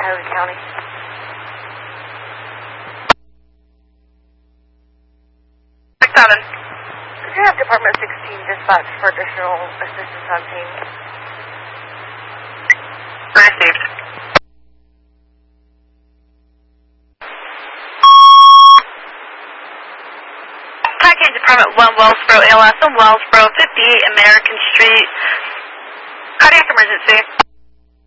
Cuyahoga County. Could you have Department 16 dispatch for additional assistance on scene? Received. Package Department 1, Wellsboro, ALS on Wellsboro, 58 American Street. Cardiac emergency.